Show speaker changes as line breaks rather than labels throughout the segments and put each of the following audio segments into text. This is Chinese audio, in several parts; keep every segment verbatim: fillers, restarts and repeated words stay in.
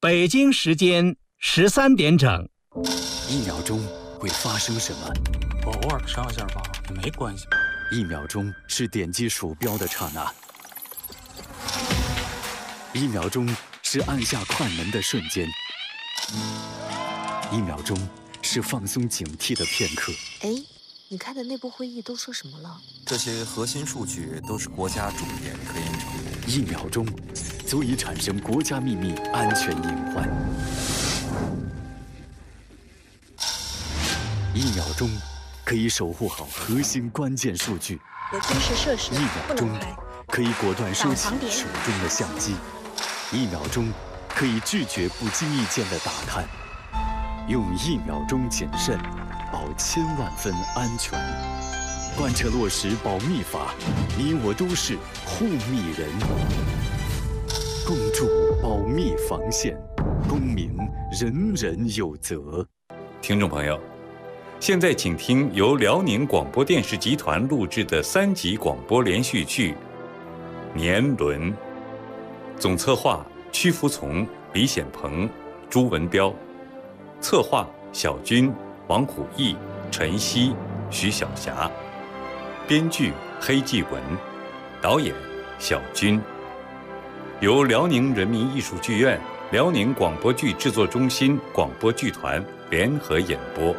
北京时间十三点整。
一秒钟会发生什么？
我偶尔上下班也没关系。
一秒钟是点击鼠标的刹那，一秒钟是按下快门的瞬间，一秒钟是放松警惕的片刻。
哎，你开的内部会议都说什么了？
这些核心数据都是国家重点科研成果。
一秒钟足以产生国家秘密安全隐患。一秒钟可以守护好核心关键数据。
有军事设施
一秒钟可以果断收起手中的相机。一秒钟可以拒绝不经意间的打探。用一秒钟谨慎，保千万分安全。贯彻落实保密法，你我都是护密人。共筑保密防线，公民人人有责。
听众朋友，现在请听由辽宁广播电视集团录制的三集广播连续剧《年轮》，总策划屈服从、李显鹏、朱文彪，策划小军、王虎毅、陈曦、徐晓霞，编剧黑继文，导演小军。由辽宁人民艺术剧院、辽宁广播剧制作中心广播剧团联合演播。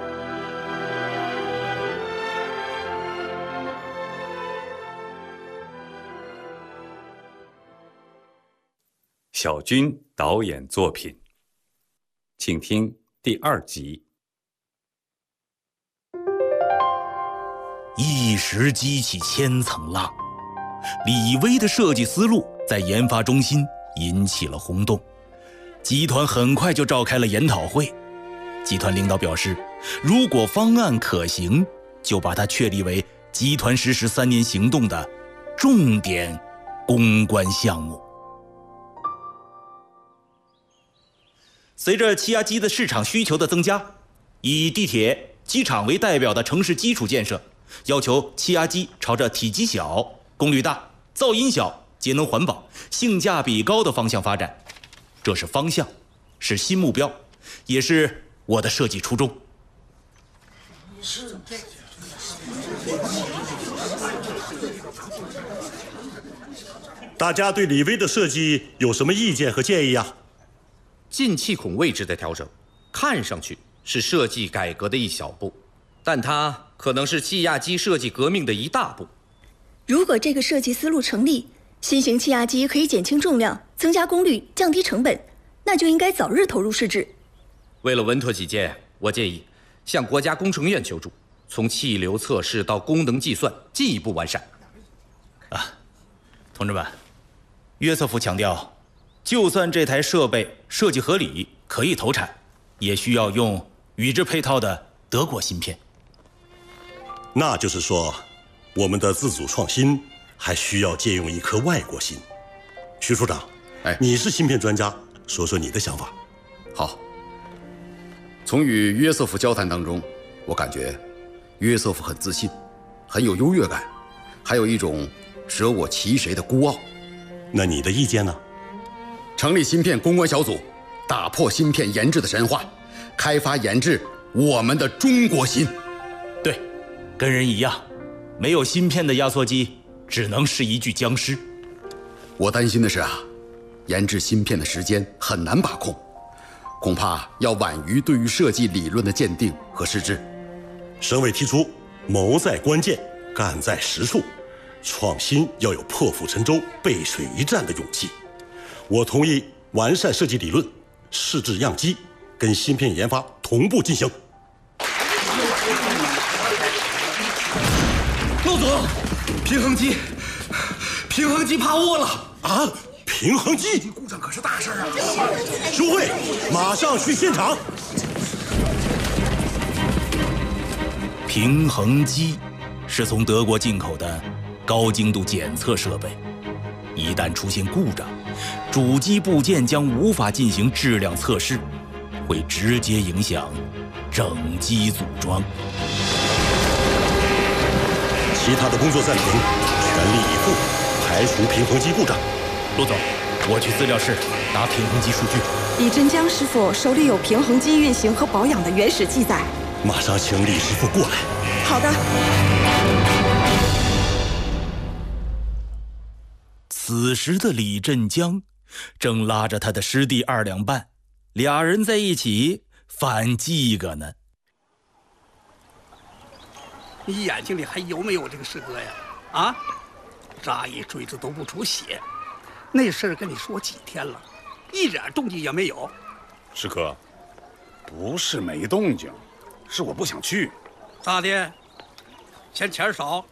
小军导演作品，请听第二集。
一时激起千层浪，李威的设计思路在研发中心引起了轰动，集团很快就召开了研讨会。集团领导表示，如果方案可行，就把它确立为集团实施三年行动的重点攻关项目。随着气压机的市场需求的增加，以地铁、机场为代表的城市基础建设，要求气压机朝着体积小、功率大、噪音小、节能环保、性价比高的方向发展。这是方向，是新目标，也是我的设计初衷。
大家对李威的设计有什么意见和建议啊？
进气孔位置的调整，看上去是设计改革的一小步，但它可能是气压机设计革命的一大步。
如果这个设计思路成立，新型气压机可以减轻重量、增加功率、降低成本，那就应该早日投入试制。
为了稳妥起见，我建议向国家工程院求助，从气流测试到功能计算进一步完善。
啊，同志们，约瑟夫强调，就算这台设备设计合理，可以投产，也需要用与之配套的德国芯片。
那就是说，我们的自主创新还需要借用一颗外国芯。徐处长，
哎，
你是芯片专家，说说你的想法。
好。从与约瑟夫交谈当中，我感觉约瑟夫很自信，很有优越感，还有一种舍我其谁的孤傲。
那你的意见呢？
成立芯片攻关小组，打破芯片研制的神话，开发研制我们的中国芯。
对，跟人一样，没有芯片的压缩机只能是一具僵尸。
我担心的是啊，研制芯片的时间很难把控，恐怕要晚于对于设计理论的鉴定和实质。
省委提出，谋在关键，干在实处，创新要有破釜沉舟、背水一战的勇气。我同意完善设计理论，试制样机，跟芯片研发同步进行。
陆总，平衡机，平衡机趴窝了
啊！平衡机
故障可是大事啊！
诸位，马上去现场。
平衡机是从德国进口的高精度检测设备，一旦出现故障，主机部件将无法进行质量测试，会直接影响整机组装。
其他的工作暂停，全力以赴排除平衡机故障。
陆总，我去资料室。 拿平衡机数据。
李振江师傅手里有平衡机运行和保养的原始记载。
马上请李师傅过来。
好的。
此时的李振江正拉着他的师弟二两半，俩人在一起翻记个呢。
你眼睛里还有没有这个师哥呀？啊，扎一锥子都不出血，那事儿跟你说几天了，一点动静也没有。
师哥，不是没动静，是我不想去。
咋的？嫌钱少？